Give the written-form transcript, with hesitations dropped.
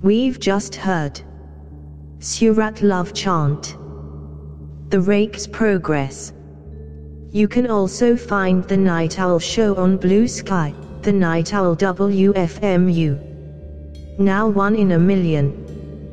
We've just heard Surat Love Chant, The Rake's Progress. You can also find The Night Owl Show on Blue Sky, The Night Owl WFMU. Now 1 in a million.